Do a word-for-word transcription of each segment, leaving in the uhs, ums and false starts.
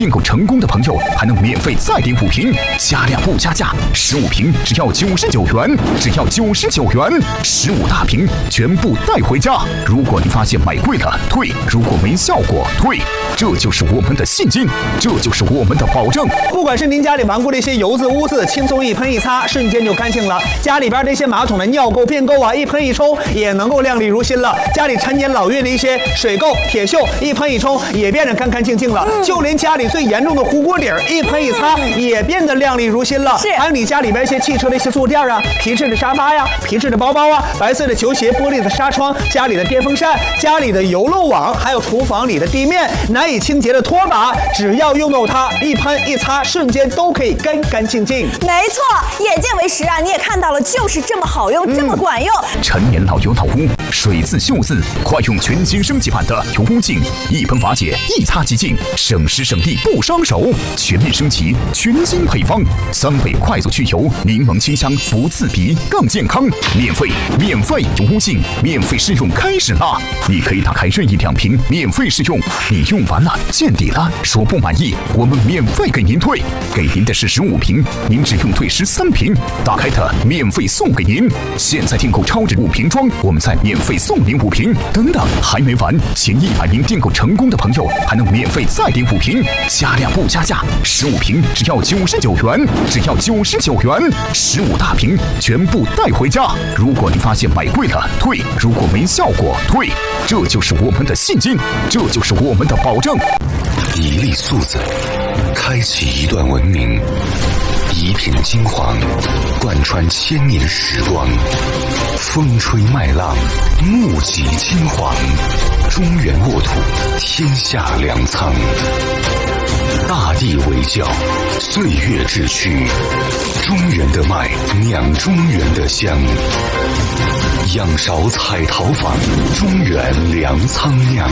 订购成功的朋友还能免费再订五瓶，加量不加价，十五瓶只要九十九元，只要九十九元，十五大瓶全部带回家。如果你发现买贵了退，如果没效果退，这就是我们的信心，这就是我们的保证。 不管是您家里顽固的一些油渍污渍，轻松一喷一擦，瞬间就干净了；家里边这些马桶的尿垢、便垢啊，一喷一冲也能够亮丽如新了；家里陈年老月的一些水垢、铁锈，一喷一冲也变得干干净净了；嗯、就连家里最严重的糊锅底儿，一喷一擦也变得亮丽如新了。 是， 还有你家里边一些汽车的一些坐垫啊、皮质的沙发呀、皮质的包包啊、白色的球鞋、玻璃的纱窗、家里的电风扇、家里的油漏网，还有厨房里的地面难以清洁的拖把，只要用到它，一喷一擦，瞬间都可以干干净净。 没错，眼见为实啊！你也看到了，就是这么好用，嗯、这么管用。 陈年老油老污，水渍锈渍，快用全新升级版的油污净，一喷瓦解，一擦即净，省时省力不伤手。全面升级，全新配方，三倍快速去油，柠檬清香不刺鼻，更健康。免费免费油污净，免费试用开始啦！你可以打开任意两瓶免费试用，你用完了见底了，说不满意，我们免费给您退，给您的是十五瓶，您只用退十三瓶，打开它免费送给您。现在订购超值五瓶装，我们再免费送您五瓶。等等，还没完，前一百名订购成功的朋友还能免费再订五瓶，加量不加价，十五瓶只要九十九元，只要九十九元，十五大瓶全部带回家。如果你发现买贵了退，如果没效果退，这就是我们的信心，这就是我们的保证。 一粒素子，开启一段文明；一片金黄，贯穿千年时光。风吹麦浪，目击金黄。中原沃土，天下粮仓。大地为教，岁月志趣。中原的麦，酿中原的香。仰韶彩陶坊，中原粮仓酿。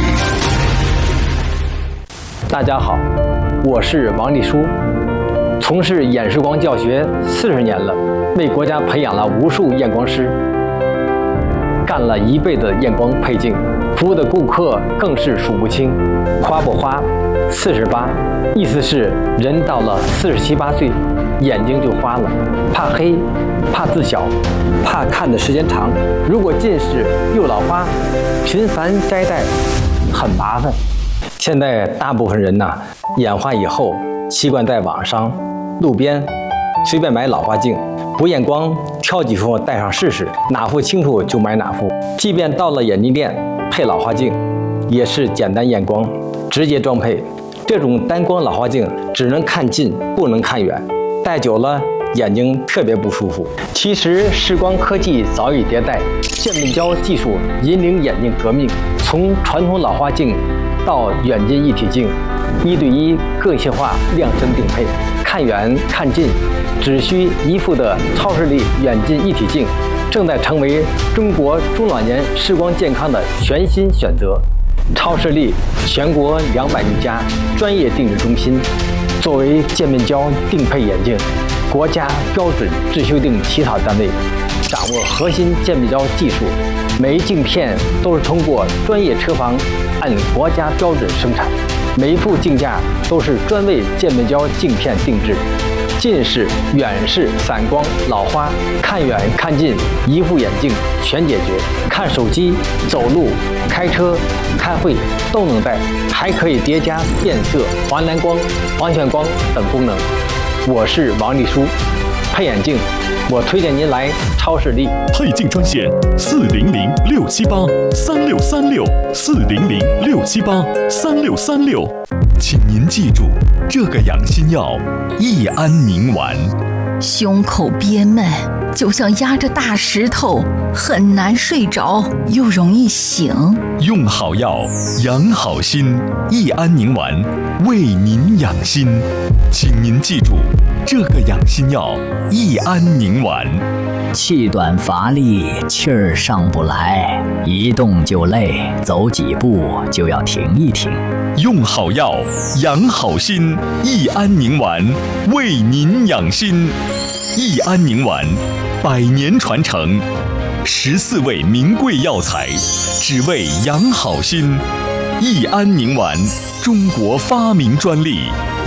大家好，我是王立书，从事演示光教学四十年了，为国家培养了无数验光师，干了一辈子验光配镜，服务的顾客更是数不清。花不花，四十八，意思是人到了四十七八岁，眼睛就花了，怕黑，怕字小，怕看的时间长。如果近视又老花，频繁摘戴很麻烦。现在大部分人呐、啊，眼花以后习惯在网上、路边随便买老花镜，不验光，挑几副戴上试试，哪副清楚就买哪副。即便到了眼镜店配老花镜，也是简单验光，直接装配。这种单光老花镜只能看近，不能看远，戴久了眼睛特别不舒服。其实视光科技早已迭代，渐变焦技术引领眼镜革命，从传统老花镜到远近一体镜，一对一个性化量身定配，看远看近只需一副的超视力远近一体镜，正在成为中国中老年视光健康的全新选择。超视力全国两百余家专业定制中心，作为渐变焦定配眼镜国家标准制修订起草单位，掌握核心渐变焦技术，每一镜片都是通过专业车房按国家标准生产，每一副镜架都是专为渐变焦镜片定制。近视、远视、散光、老花，看远看近，一副眼镜全解决。看手机、走路、开车、开会都能戴，还可以叠加变色、环蓝光、防眩光等功能。我是王立书，配眼镜，我推荐您来超视力。 配镜专线：四零零六七八三六三六，四零零六七八三六三六。请您记住，这个养心药益安宁丸。 胸口憋闷，就像压着大石头，很难睡着，又容易醒。 用好药，养好心。益安宁丸为您养心，请您记住，这个养心药益安宁丸。 气短乏力，气儿上不来，一动就累，走几步就要停一停。 用好药，养好心。益安宁丸为您养心。益安宁丸，百年传承，十四味名贵药材，只为养好心。益安宁丸，中国发明专利。